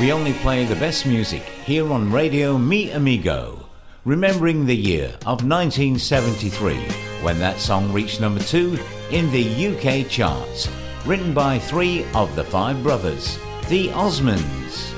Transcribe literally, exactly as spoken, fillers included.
We only play the best music here on Radio Mi Amigo, remembering the year of nineteen seventy-three when that song reached number two in the U K charts, written by three of the five brothers, the Osmonds.